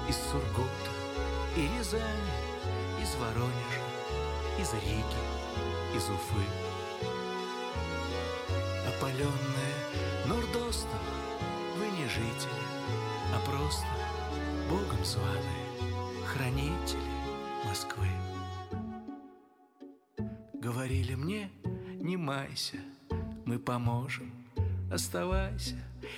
из Сургута и Рязани, из Воронежа, из Риги, из Уфы. Опаленные Нордостом, вы не жители, а просто Богом званые хранители Москвы. Говорили мне: не майся, мы поможем, оставайся